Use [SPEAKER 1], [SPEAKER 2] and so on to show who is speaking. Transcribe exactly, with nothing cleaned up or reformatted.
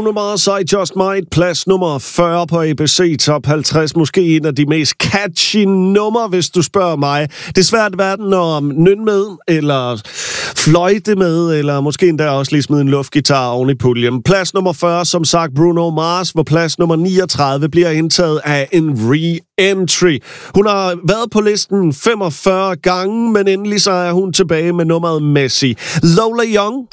[SPEAKER 1] Bruno Mars, I Just Might, plads nummer fyrre på A B C Top halvtreds. Måske en af de mest catchy numre, hvis du spørger mig. Det er svært hverken at nynne med, eller fløjte med, eller måske endda også lige smide en luftgitar oven i puljen. Plads nummer fyrre, som sagt, Bruno Mars, hvor plads nummer niogtredive bliver indtaget af en re-entry. Hun har været på listen femogfyrre gange, men endelig så er hun tilbage med nummeret Messi. Lola Young